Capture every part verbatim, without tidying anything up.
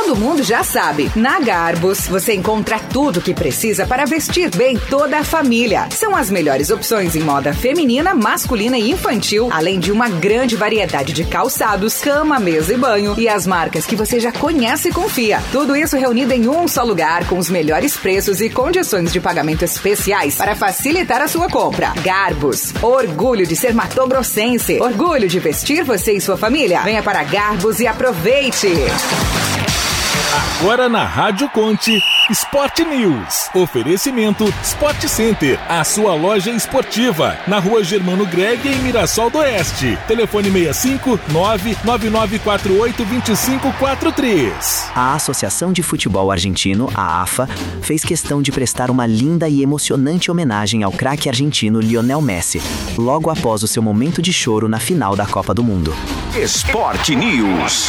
Todo mundo já sabe, na Garbus você encontra tudo que precisa para vestir bem toda a família. São as melhores opções em moda feminina, masculina e infantil, além de uma grande variedade de calçados, cama, mesa e banho e as marcas que você já conhece e confia. Tudo isso reunido em um só lugar com os melhores preços e condições de pagamento especiais para facilitar a sua compra. Garbus, orgulho de ser matogrossense, orgulho de vestir você e sua família. Venha para Garbus e aproveite! Agora na Rádio Conte, Sport News. Oferecimento Sport Center, a sua loja esportiva, na Rua Germano Greg, em Mirassol do Oeste. Telefone seis cinco nove nove nove quatro oito dois cinco quatro três. A Associação de Futebol Argentino, a AFA, fez questão de prestar uma linda e emocionante homenagem ao craque argentino Lionel Messi, logo após o seu momento de choro na final da Copa do Mundo. Sport News.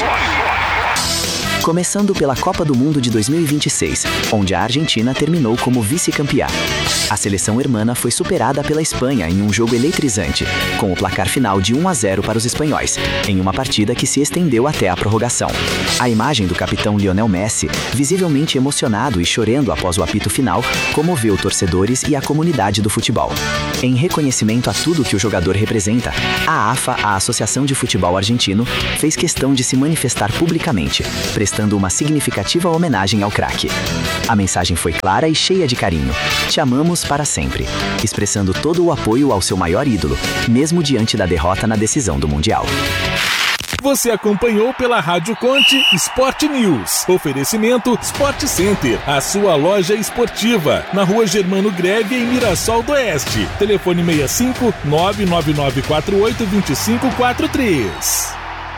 Começando pela Copa do Mundo de dois mil e vinte e seis, onde a Argentina terminou como vice-campeã. A seleção hermana foi superada pela Espanha em um jogo eletrizante, com o placar final de um a zero para os espanhóis, em uma partida que se estendeu até a prorrogação. A imagem do capitão Lionel Messi, visivelmente emocionado e chorando após o apito final, comoveu torcedores e a comunidade do futebol. Em reconhecimento a tudo que o jogador representa, a AFA, a Associação de Futebol Argentino, fez questão de se manifestar publicamente, prestando uma significativa homenagem ao craque. A mensagem foi clara e cheia de carinho. Te amamos para sempre, expressando todo o apoio ao seu maior ídolo, mesmo diante da derrota na decisão do Mundial. Você acompanhou pela Rádio Conte Sport News. Oferecimento Sport Center, a sua loja esportiva, na Rua Germano Greve, em Mirassol do Oeste. Telefone seis cinco nove nove nove quatro oito dois cinco quatro três.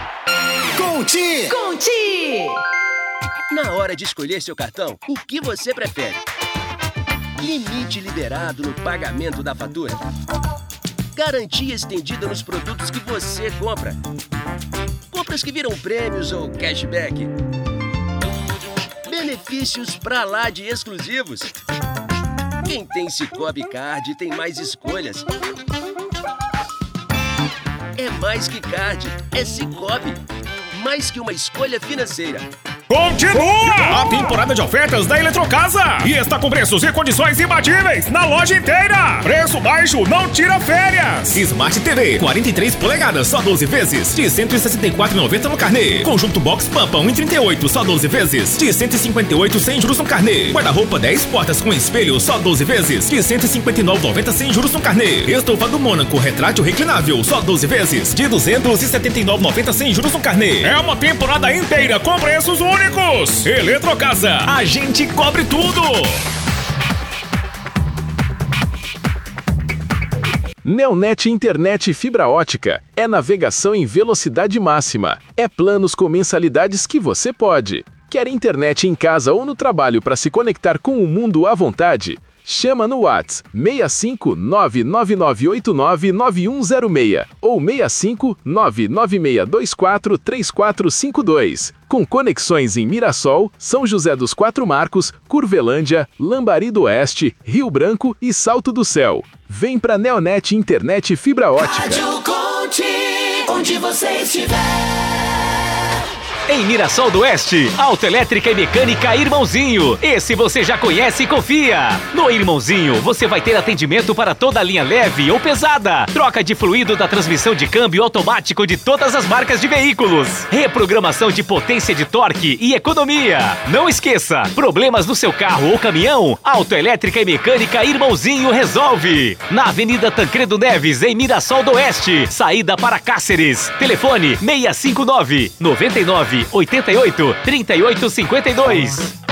Conte! Conte! Na hora de escolher seu cartão, o que você prefere? Limite liberado no pagamento da fatura? Garantia estendida nos produtos que você compra? Compras que viram prêmios ou cashback? Benefícios pra lá de exclusivos? Quem tem Sicoob Card tem mais escolhas. É mais que card, é Sicoob. Mais que uma escolha financeira. Continua! A temporada de ofertas da Eletrocasa e está com preços e condições imbatíveis na loja inteira. Preço baixo não tira férias. Smart T V quarenta e três polegadas, só doze vezes, de cento e sessenta e quatro reais e noventa centavos no carnê. Conjunto Box Pampa um e trinta e oito, só doze vezes, de cento e cinquenta e oito reais sem juros no carnê. Guarda-roupa dez portas com espelho, só doze vezes, de cento e cinquenta e nove reais e noventa centavos sem juros no carnê. Estofa do Mônaco retrátil reclinável, só doze vezes, de duzentos e setenta e nove reais e noventa centavos sem juros no carnê. É uma temporada inteira com preços únicos. Eletrocasa, a gente cobre tudo! Neonet Internet Fibra Ótica é navegação em velocidade máxima. É planos com mensalidades que você pode. Quer internet em casa ou no trabalho para se conectar com o mundo à vontade? Chama no WhatsApp seis cinco nove nove nove oito nove nove um zero seis ou seis cinco nove nove seis dois quatro três quatro cinco dois. Com conexões em Mirassol, São José dos Quatro Marcos, Curvelândia, Lambari do Oeste, Rio Branco e Salto do Céu. Vem pra Neonet Internet Fibra Ótica. Rádio Conte, onde você estiver. Em Mirassol do Oeste, autoelétrica e mecânica Irmãozinho. Esse você já conhece e confia. No Irmãozinho, você vai ter atendimento para toda a linha leve ou pesada. Troca de fluido da transmissão de câmbio automático de todas as marcas de veículos. Reprogramação de potência de torque e economia. Não esqueça, problemas no seu carro ou caminhão, autoelétrica e mecânica Irmãozinho resolve. Na Avenida Tancredo Neves, em Mirassol do Oeste, saída para Cáceres. Telefone seis cinco nove nove nove oitenta e oito trinta e oito cinquenta e dois.